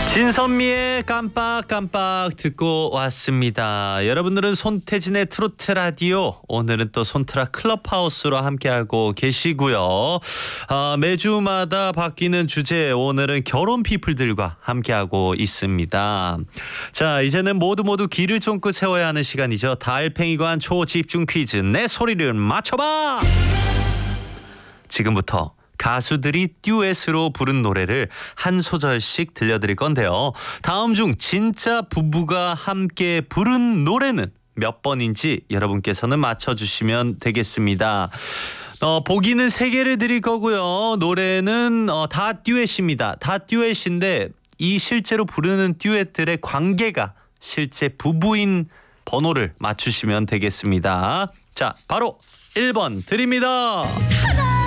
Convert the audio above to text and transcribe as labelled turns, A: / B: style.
A: 진선미의 깜빡깜빡 듣고 왔습니다. 여러분들은 손태진의 트로트 라디오, 오늘은 또 손트라 클럽하우스로 함께하고 계시고요. 매주마다 바뀌는 주제, 오늘은 결혼 피플들과 함께하고 있습니다. 자, 이제는 모두 귀를 쫑긋 세워야 하는 시간이죠. 달팽이관 초집중 퀴즈, 내 소리를 맞춰봐. 지금부터 가수들이 듀엣으로 부른 노래를 한 소절씩 들려드릴 건데요. 다음 중 진짜 부부가 함께 부른 노래는 몇 번인지 여러분께서는 맞춰주시면 되겠습니다. 보기는 3개를 드릴 거고요. 노래는 다 듀엣입니다. 다 듀엣인데 이 실제로 부르는 듀엣들의 관계가 실제 부부인 번호를 맞추시면 되겠습니다. 자, 바로 1번 드립니다.